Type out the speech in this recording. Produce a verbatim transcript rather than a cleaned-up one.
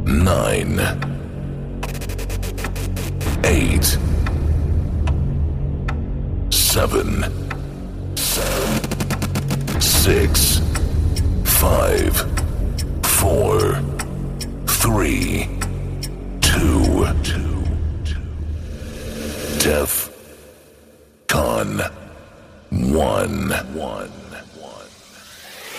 nine, eight, seven, six, five, four, three, two, Def Con one.